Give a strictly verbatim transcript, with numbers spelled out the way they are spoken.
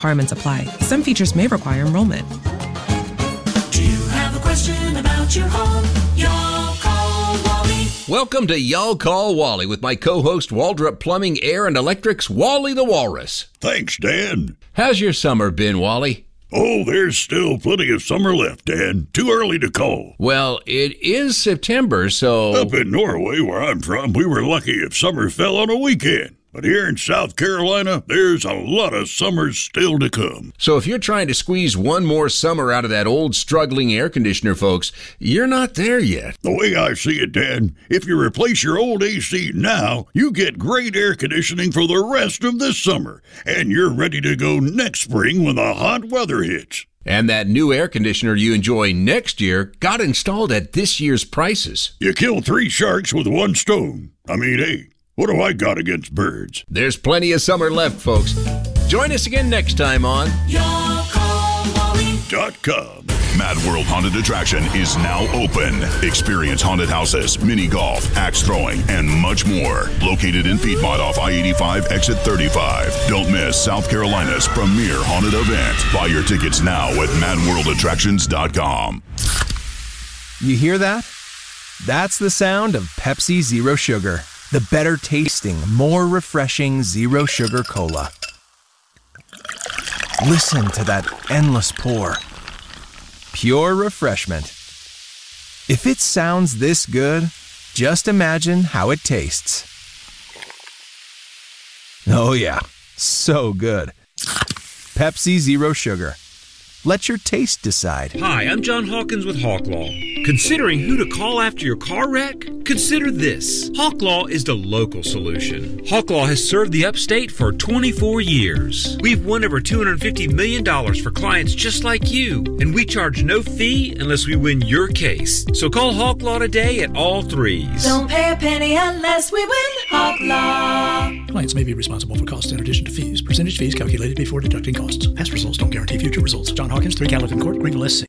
Requirements apply. Some features may require enrollment. Do you have a question about your home? Y'all call Wally. Welcome to Y'all Call Wally with my co-host Waldrop Plumbing, Air, and Electric's Wally the Walrus. Thanks, Dan. How's your summer been, Wally? Oh, there's still plenty of summer left, Dan. Too early to call. Well, it is September, so... Up in Norway, where I'm from, we were lucky if summer fell on a weekend. But here in South Carolina, there's a lot of summers still to come. So if you're trying to squeeze one more summer out of that old struggling air conditioner, folks, you're not there yet. The way I see it, Dan, if you replace your old A C now, you get great air conditioning for the rest of this summer. And you're ready to go next spring when the hot weather hits. And that new air conditioner you enjoy next year got installed at this year's prices. You kill three sharks with one stone. I mean, hey, what do I got against birds? There's plenty of summer left, folks. Join us again next time on Y'all Call Wally dot com. Mad World Haunted Attraction is now open. Experience haunted houses, mini golf, axe throwing, and much more. Located in Piedmont off I eighty-five, exit thirty-five. Don't miss South Carolina's premier haunted event. Buy your tickets now at mad world attractions dot com. You hear that? That's the sound of Pepsi Zero Sugar. The better tasting, more refreshing Zero Sugar Cola. Listen to that endless pour. Pure refreshment. If it sounds this good, just imagine how it tastes. Oh yeah, so good. Pepsi Zero Sugar. Let your taste decide. Hi, I'm John Hawkins with Hawklaw. Considering who to call after your car wreck? Consider this. Hawklaw is the local solution. Hawklaw has served the upstate for twenty-four years. We've won over two hundred fifty million dollars for clients just like you, and we charge no fee unless we win your case. So call Hawklaw today at all threes. Don't pay a penny unless we win Hawklaw. Clients may be responsible for costs in addition to fees. Percentage fees calculated before deducting costs. Past results don't guarantee future results. John Hawkins, three Gallatin Court, Greenville, S C.